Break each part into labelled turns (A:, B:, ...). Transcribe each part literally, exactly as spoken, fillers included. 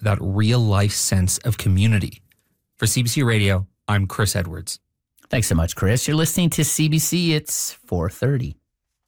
A: that real-life sense of community. For C B C Radio, I'm Chris Edwards.
B: Thanks so much, Chris. You're listening to C B C. It's four thirty.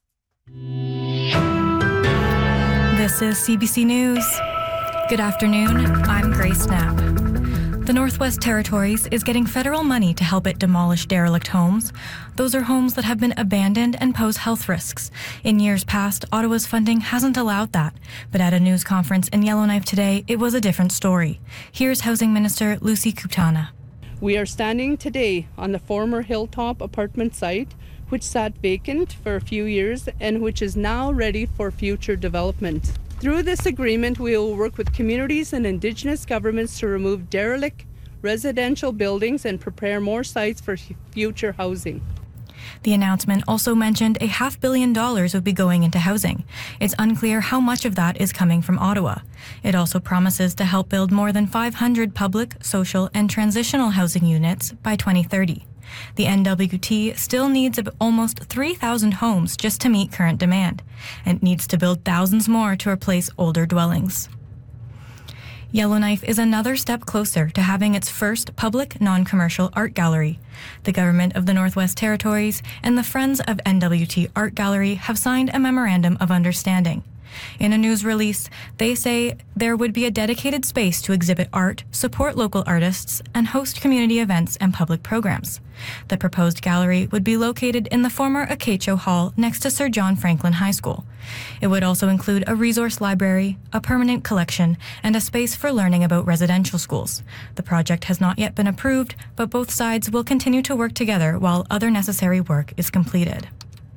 C: This is C B C News. Good afternoon. I'm Grace Knapp. The Northwest Territories is getting federal money to help it demolish derelict homes. Those are homes that have been abandoned and pose health risks. In years past, Ottawa's funding hasn't allowed that. But at a news conference in Yellowknife today, it was a different story. Here's Housing Minister Lucy Kuptana.
D: We are standing today on the former Hilltop apartment site, which sat vacant for a few years and which is now ready for future development. Through this agreement, we will work with communities and Indigenous governments to remove derelict residential buildings and prepare more sites for future housing.
C: The announcement also mentioned a half billion dollars would be going into housing. It's unclear how much of that is coming from Ottawa. It also promises to help build more than five hundred public, social, and transitional housing units by twenty thirty. The N W T still needs almost three thousand homes just to meet current demand, and needs to build thousands more to replace older dwellings. Yellowknife is another step closer to having its first public, non-commercial art gallery. The Government of the Northwest Territories and the Friends of N W T Art Gallery have signed a memorandum of understanding. In a news release, they say there would be a dedicated space to exhibit art, support local artists, and host community events and public programs. The proposed gallery would be located in the former Acacho Hall next to Sir John Franklin High School. It would also include a resource library, a permanent collection, and a space for learning about residential schools. The project has not yet been approved, but both sides will continue to work together while other necessary work is completed.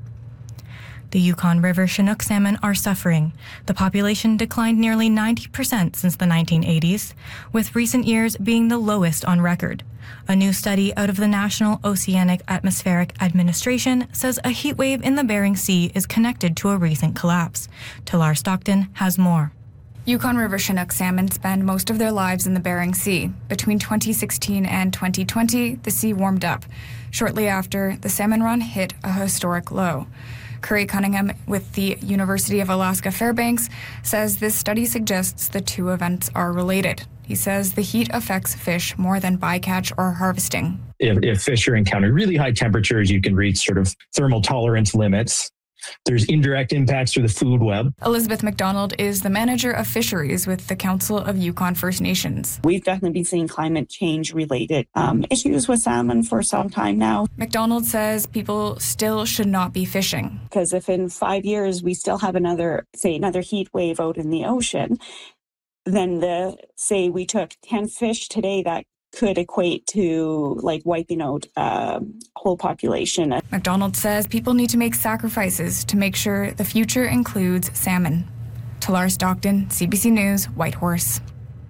C: The Yukon River Chinook salmon are suffering. The population declined nearly ninety percent since the nineteen eighties, with recent years being the lowest on record. A new study out of the National Oceanic Atmospheric Administration says a heat wave in the Bering Sea is connected to a recent collapse. Talar Stockton has more.
E: Yukon River Chinook salmon spend most of their lives in the Bering Sea. Between twenty sixteen and twenty twenty, the sea warmed up. Shortly after, the salmon run hit a historic low. Curry Cunningham with the University of Alaska Fairbanks says this study suggests the two events are related. He says the heat affects fish more than bycatch or harvesting.
F: If, if fish are encountering really high temperatures, you can reach sort of thermal tolerance limits. There's indirect impacts to the food web.
E: Elizabeth McDonald is the manager of fisheries with the Council of Yukon First Nations.
G: We've definitely been seeing climate change related um, issues with salmon for some time now.
E: McDonald says people still should not be fishing.
G: Because if in five years we still have another, say, another heat wave out in the ocean, then the, say we took ten fish today, that could equate to like wiping out a um, whole population.
E: McDonald says people need to make sacrifices to make sure the future includes salmon. Talar Stockton, C B C News, Whitehorse.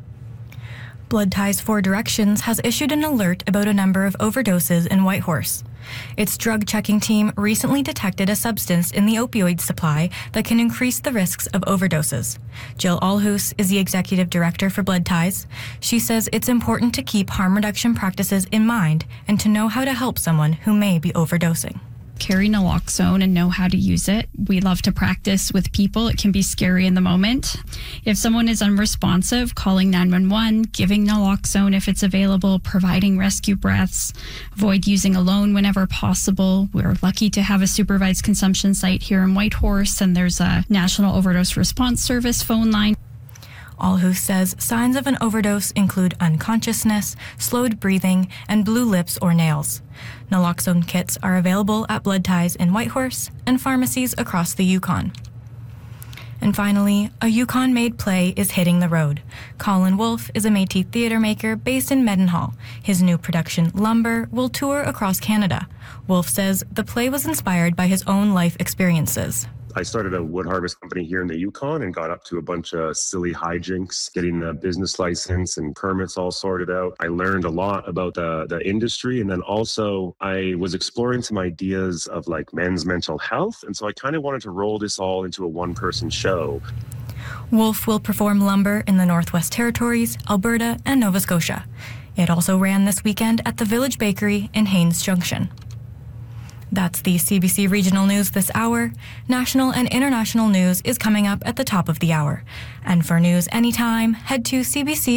C: Blood Ties Four Directions has issued an alert about a number of overdoses in Whitehorse. Its drug checking team recently detected a substance in the opioid supply that can increase the risks of overdoses. Jill Allhouse is the executive director for Blood Ties. She says it's important to keep harm reduction practices in mind and to know how to help someone who may be overdosing.
H: Carry naloxone and know how to use it. We love to practice with people. It can be scary in the moment. If someone is unresponsive, calling nine one one, giving naloxone if it's available, providing rescue breaths, avoid using alone whenever possible. We're lucky to have a supervised consumption site here in Whitehorse, and there's a National Overdose Response Service phone line.
C: Allhouse says signs of an overdose include unconsciousness, slowed breathing, and blue lips or nails. Naloxone kits are available at Blood Ties in Whitehorse and pharmacies across the Yukon. And finally, a Yukon-made play is hitting the road. Colin Wolfe is a Métis theatre maker based in Meadenhall. His new production, Lumber, will tour across Canada. Wolfe says the play was inspired by his own life experiences.
I: I started a wood harvest company here in the Yukon and got up to a bunch of silly hijinks, getting the business license and permits all sorted out. I learned a lot about the, the industry, and then also I was exploring some ideas of like men's mental health, and so I kind of wanted to roll this all into a one-person show.
C: Wolfe will perform Lumber in the Northwest Territories, Alberta, and Nova Scotia. It also ran this weekend at the Village Bakery in Haines Junction. That's the C B C Regional News this hour. National and international news is coming up at the top of the hour. And for news anytime, head to C B C